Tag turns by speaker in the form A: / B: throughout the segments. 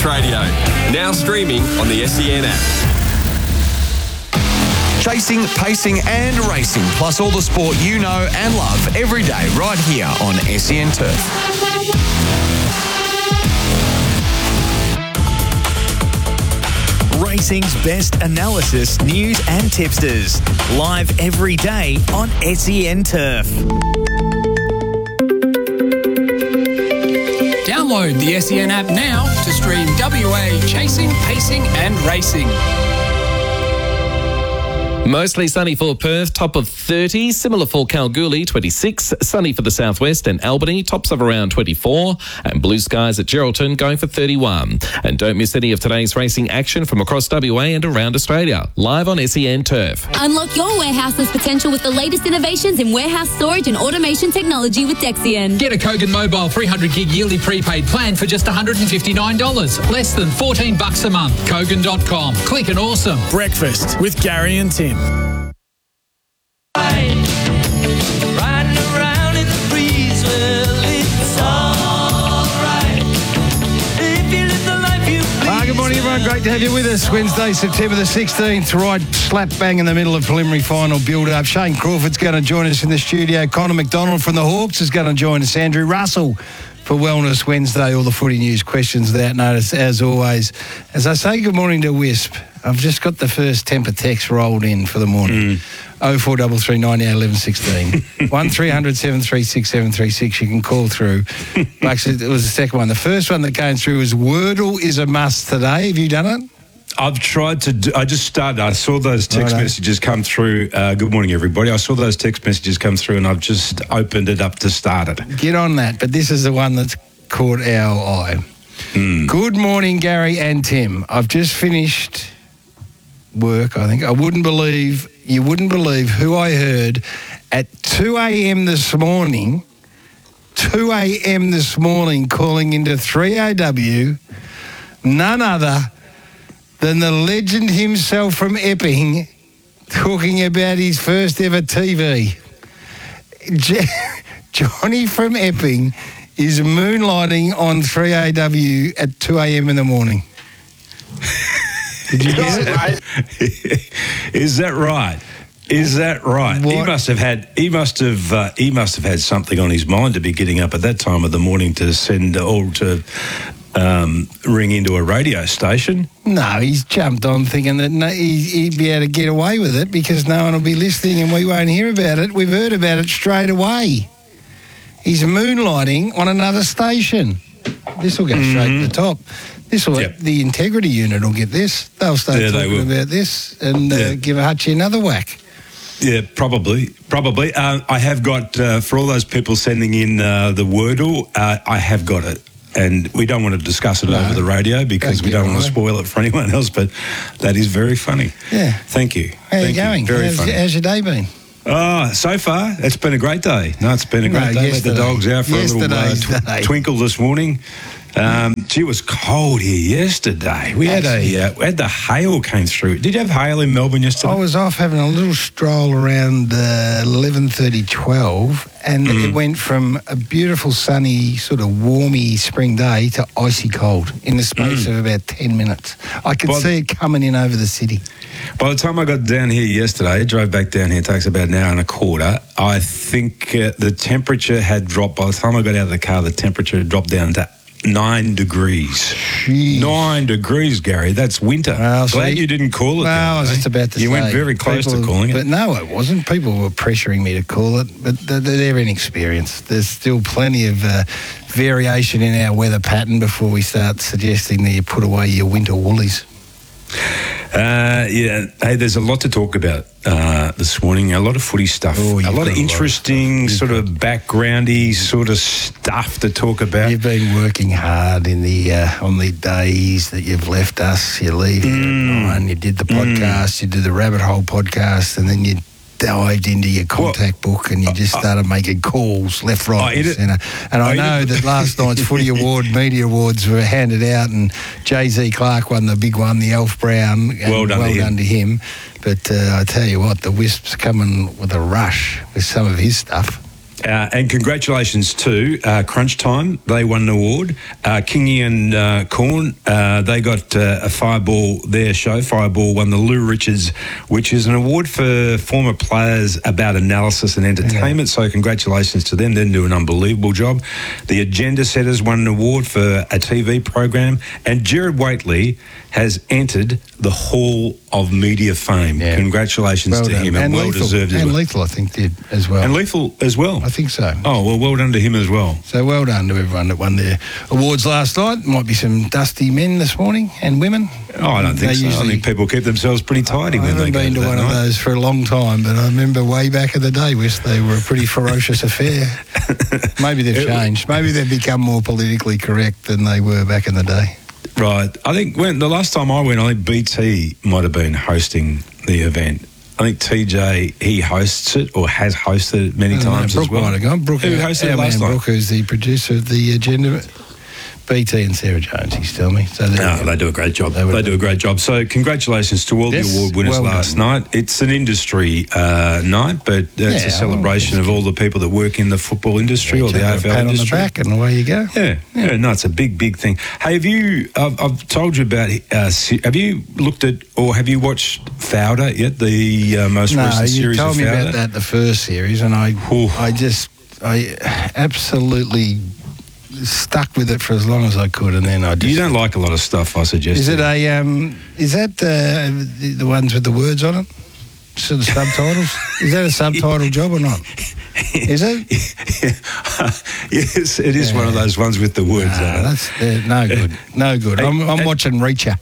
A: Radio. Now streaming on the SEN app.
B: Chasing, pacing and racing, plus all the sport you know and love every day right here on SEN Turf.
C: Racing's best analysis, news and tipsters. Live every day on SEN Turf.
D: Download the SEN app now to stream WA chasing, pacing and racing.
E: Mostly sunny for Perth, top of 30. Similar for Kalgoorlie, 26. Sunny for the southwest and Albany, tops of around 24. And blue skies at Geraldton, going for 31. And don't miss any of today's racing action from across WA and around Australia. Live on SEN Turf.
F: Unlock your warehouse's potential with the latest innovations in warehouse storage and automation technology with Dexian.
D: Get a Kogan Mobile 300 gig yearly prepaid plan for just $159. Less than $14 a month. Kogan.com. Click and awesome.
C: Breakfast with Gary and Tim.
G: Good morning, everyone. Great to have you with us. Wednesday, September the 16th, right slap bang in the middle of preliminary final build-up. Shane Crawford's going to join us in the studio. Connor McDonald from the Hawks is going to join us. Andrew Russell for Wellness Wednesday. All the footy news questions without notice, as always. As I say good morning to Wisp, I've just got the first temper text rolled in for the morning. 0433 98 11 16. 1300 736 736. You can call through. Actually, it was the second one. The first one that came through was Wordle is a must today. Have you done it?
H: I've tried to I just started. I saw those text messages come through. Good morning, everybody. I saw those text messages come through and I've just opened it up to start it.
G: Get on that. But this is the one that's caught our eye. Good morning, Gary and Tim. I've just finished work, I think. You wouldn't believe who I heard at 2 a.m. this morning, calling into 3AW, none other than the legend himself from Epping, talking about his first ever TV. Johnny from Epping is moonlighting on 3AW at 2 a.m. in the morning. Did you get it?
H: Is that right? Is that right? What? He must have had something on his mind to be getting up at that time of the morning to send or to ring into a radio station.
G: No, he's jumped on thinking that he'd be able to get away with it because no one will be listening and we won't hear about it. We've heard about it straight away. He's moonlighting on another station. This will go straight to the top. The integrity unit will get this. They'll start talking about this and give a Hutchie another whack.
H: Yeah, probably. I have got, for all those people sending in the Wordle, I have got it. And we don't want to discuss it over the radio because we don't want to spoil it for anyone else, but that is very funny.
G: Yeah.
H: Thank you.
G: How are you going?
H: Very funny.
G: How's your day been?
H: Oh, so far, it's been a great day. No, it's been a great day. Let the dogs out for a little twinkle this morning. It was cold here yesterday. We had the hail came through. Did you have hail in Melbourne yesterday?
G: I was off having a little stroll around 11:30, 12, and it went from a beautiful, sunny, sort of warmy spring day to icy cold in the space of about 10 minutes. I could see it coming in over the city.
H: By the time I got down here yesterday, drove back down here, it takes about an hour and a quarter, I think the temperature had dropped. By the time I got out of the car, the temperature had dropped down to 9 degrees.
G: Jeez.
H: 9 degrees, Gary. That's winter.
G: Well,
H: glad you didn't call it.
G: No, I was just about to say.
H: You went very close to calling it.
G: But no, it wasn't. People were pressuring me to call it, but they're inexperienced. There's still plenty of variation in our weather pattern before we start suggesting that you put away your winter woolies.
H: Hey, there's a lot to talk about this morning. A lot of footy stuff. A lot of interesting sort of backgroundy sort of stuff to talk about.
G: You've been working hard in the on the days that you've left us. You leave here at 9. You did the podcast. You did the Rabbit Hole podcast, and then you dived into your contact book and you just started making calls left, right and centre. And I know that last night's Footy Award, Media Awards were handed out and Jay-Z Clark won the big one, the Elf Brown.
H: Well done to him.
G: But I tell you what, the Wisp's coming with a rush with some of his stuff.
H: And congratulations to Crunch Time. They won an award. Kingy and Corn, they got a Fireball, their show. Fireball won the Lou Richards, which is an award for former players about analysis and entertainment. So congratulations to them. They do an unbelievable job. The Agenda Setters won an award for a TV program. And Gerard Whateley has entered the Hall of Media Fame. Yeah. Congratulations to him, and well deserved as well.
G: And Lethal, I think, did as well.
H: And Lethal as well?
G: I think so.
H: Oh, well done to him as well.
G: So well done to everyone that won their awards last night. Might be some dusty men this morning and women.
H: Oh, I don't think so. I think people keep themselves pretty tidy when they go to that. I haven't been to one of those for a long time, but I remember way back in the day, West, they were a pretty ferocious affair. Maybe they've changed. Maybe they've become more politically correct than they were back in the day. Right. I think the last time I went, I think BT might have been hosting the event. I think TJ, he hosts it or has hosted it many times as well.
G: Might have gone. Brooke,
H: who hosted it last time?
G: Brooke, who's the producer of the Agenda. BT and Sarah Jones, he's telling me. So
H: they do a great job. They do a great job. So congratulations to all the award winners last night. It's an industry night, but it's a celebration of all the people that work in the football industry or the AFL industry.
G: On the back and away you go.
H: Yeah. No, it's a big, big thing. Hey, have you? I've told you about. Have you looked at or have you watched Fauda yet? The most recent series of Fauda.
G: No, you told me about that, the first series, and I absolutely stuck with it for as long as I could, and then I just...
H: You don't like a lot of stuff, I suggest.
G: Is it the ones with the words on it? Sort of subtitles? Is that a subtitle job or not? Is it?
H: Yes, it is one of those ones with the words on it.
G: That's no good. No good. I'm watching Reacher.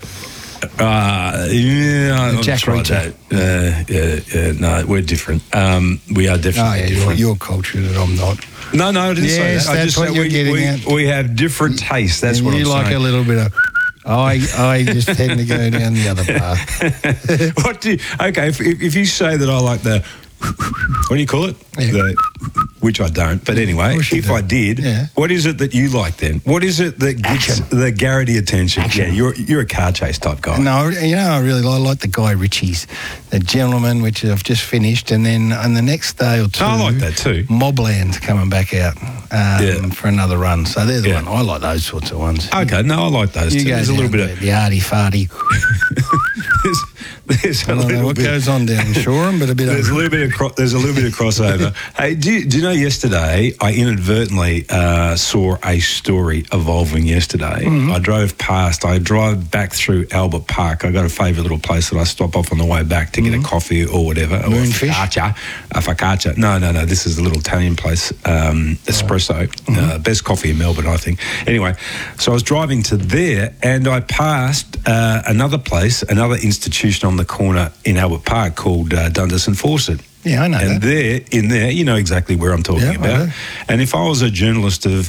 H: Jack Reacher. No, we're different. We are definitely different.
G: You're cultured and I'm not.
H: No, I didn't say that.
G: That's what you're getting at.
H: We have different tastes. That's what I'm saying.
G: You like a little bit of... I just tend to go down the other path.
H: Okay, if you say that I like the... What do you call it?
G: Yeah.
H: Which I don't. But anyway, if I did, what is it that you like then? What is it that gets the Garrity attention? Action. Yeah, you're a car chase type guy.
G: No, I really like the Guy Ritchie's, The Gentleman, which I've just finished, and then on the next day or two,
H: I like that too.
G: Mobland coming back out for another run. So they're the one. I like those sorts of ones.
H: Okay, no, I like those too. There's a little bit of
G: the arty farty.
H: There's a little bit.
G: What goes on down Shoreham, but a bit.
H: There's a little bit of crossover. Hey, do you know yesterday I inadvertently saw a story evolving yesterday. I drove past. I drive back through Albert Park. I got a favourite little place that I stop off on the way back to get a coffee or whatever.
G: Moonfish?
H: A focaccia. No. This is a little Italian place. Espresso. Best coffee in Melbourne, I think. Anyway, so I was driving to there and I passed another place, another institution on the corner in Albert Park called Dundas and Fawcett.
G: Yeah, I know
H: and
G: that.
H: In there, you know exactly where I'm talking about. And if I was a journalist of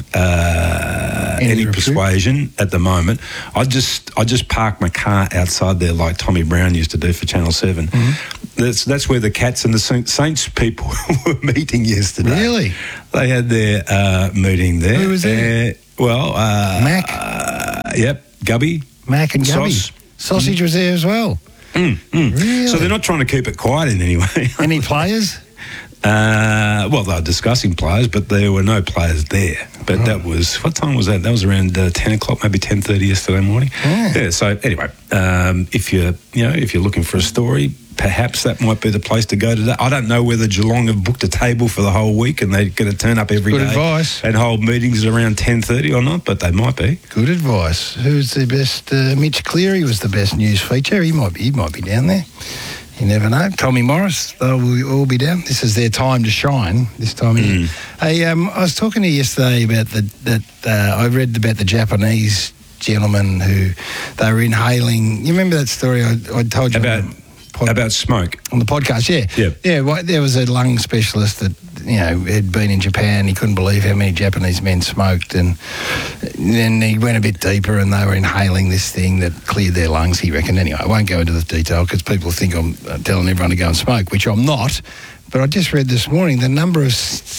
H: any persuasion at the moment, I'd just park my car outside there like Tommy Brown used to do for Channel 7. That's where the Cats and the Saints people were meeting yesterday.
G: Really?
H: They had their meeting there.
G: Who was there?
H: Mac. Gubby.
G: Mac and Gubby. Sausage was there as well. Really?
H: So they're not trying to keep it quiet in any way.
G: Any players?
H: Well, they were discussing players, but there were no players there. But that was, what time was that? That was around 10 o'clock, maybe 10:30 yesterday morning. Yeah. So anyway, if you're looking for a story, perhaps that might be the place to go today. I don't know whether Geelong have booked a table for the whole week and they're going to turn up every day.
G: Good advice.
H: And hold meetings around 10:30 or not, but they might be.
G: Good advice. Who's the best? Mitch Cleary was the best news feature. He might be down there. You never know. Tommy Morris, they'll all be down. This is their time to shine this time of year. Hey, I was talking to you yesterday about I read about the Japanese gentleman who they were inhaling. You remember that story I told you
H: about smoke
G: on the podcast? Yeah. Well, there was a lung specialist that had been in Japan. He couldn't believe how many Japanese men smoked, and then he went a bit deeper, and they were inhaling this thing that cleared their lungs, he reckoned. Anyway, I won't go into the detail because people think I'm telling everyone to go and smoke, which I'm not. But I just read this morning the number of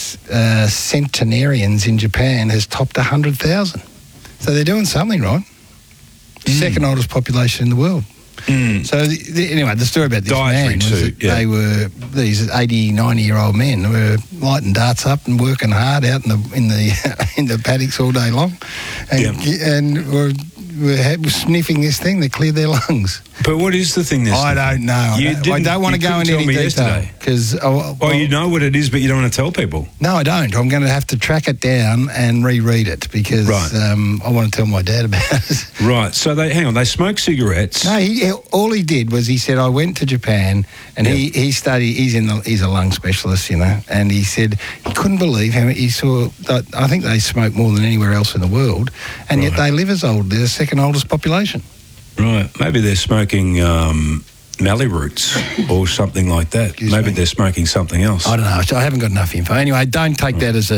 G: centenarians in Japan has topped 100,000. So they're doing something right. Second oldest population in the world. So anyway, the story about this
H: Dietary
G: man was
H: too,
G: that they were these 80, 90-year-old men who were lighting darts up and working hard out in the paddocks all day long, and were sniffing this thing that cleared their lungs.
H: But what is the thing?
G: I don't know. I don't want to go into any detail because
H: you know what it is, but you don't want to tell people.
G: No, I don't. I'm going to have to track it down and reread it because I want to tell my dad about it.
H: Right. So they smoke cigarettes.
G: No, all he did was he said, I went to Japan and he studied. He's a lung specialist, you know, and he said he couldn't believe how he saw. I think they smoke more than anywhere else in the world, and yet they live as old. They're the second oldest population.
H: Right. Maybe they're smoking Mallee roots or something like that. Maybe they're smoking something else.
G: I don't know. I haven't got enough info. Anyway, don't take that as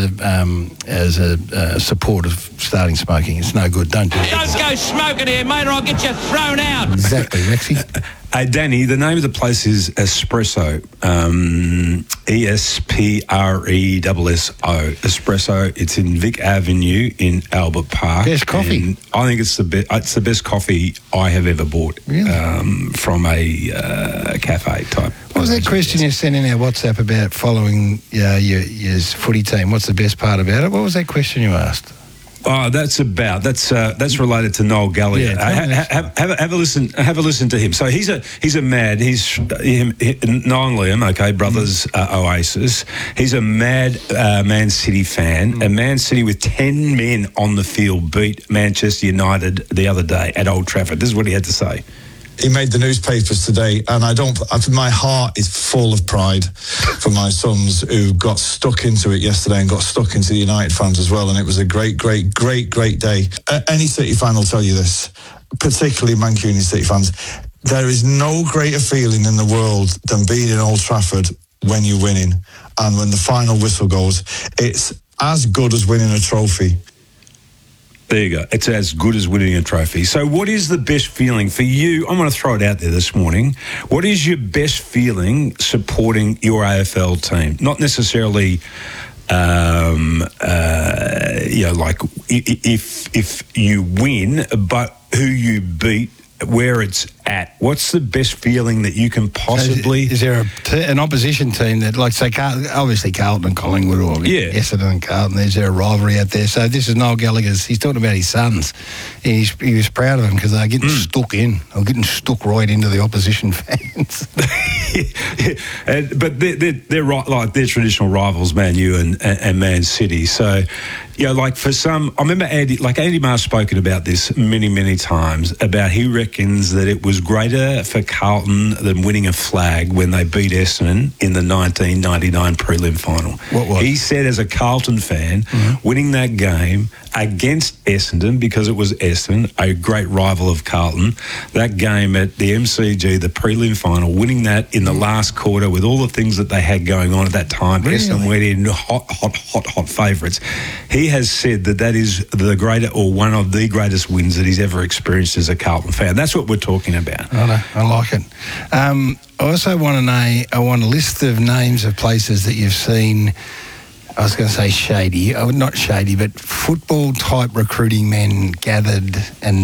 G: a support of starting smoking. It's no good. Don't do it.
I: Don't go smoking here, mate, or I'll get you thrown out.
G: Exactly, Rexy.
H: Hey, Danny, the name of the place is Espresso. ESPRESSO. Espresso. It's in Vic Avenue in Albert Park.
G: Best coffee.
H: And I think it's the best coffee I have ever bought.
G: Really?
H: From a cafe type.
G: What was that question you sent in our WhatsApp about following your footy team? What's the best part about it? What was that question you asked?
H: Oh, that's related to Noel Gallagher.
G: Yeah,
H: have a listen. Have a listen to him. So he's a mad. Noel and Liam, okay, brothers Oasis. He's a mad Man City fan. A Man City with 10 men on the field beat Manchester United the other day at Old Trafford. This is what he had to say.
J: He made the newspapers today, and my heart is full of pride for my sons who got stuck into it yesterday and got stuck into the United fans as well, and it was a great, great, great, great day. Any City fan will tell you this, particularly Mancunian City fans. There is no greater feeling in the world than being in Old Trafford when you're winning, and when the final whistle goes, it's as good as winning a trophy.
H: There you go. It's as good as winning a trophy. So what is the best feeling for you? I'm going to throw it out there this morning. What is your best feeling supporting your AFL team? Not necessarily, like if you win, but who you beat, where it's at. What's the best feeling that you can possibly...
G: Is there an opposition team that, like, say, obviously Carlton and Collingwood or Essendon and Carlton, is there a rivalry out there? So this is Noel Gallagher's, he's talking about his sons. He was proud of them because they're getting stuck in, or getting stuck right into the opposition fans.
H: But they're right, like they're traditional rivals, Man U and Man City. So, like for some, I remember Andy Marr's spoken about this many, many times, about he reckons that it was greater for Carlton than winning a flag when they beat Essendon in the 1999 prelim final.
G: What was?
H: He said, as a Carlton fan, winning that game against Essendon, because it was Essendon, a great rival of Carlton, that game at the MCG, the prelim final, winning that in the last quarter with all the things that they had going on at that time.
G: Really?
H: Essendon went in hot favourites. He has said that is the greater, or one of the greatest wins that he's ever experienced as a Carlton fan. That's what we're talking about.
G: I like it. I also want a list of names of places that you've seen. I was going to say shady, not shady, but football-type recruiting men gathered and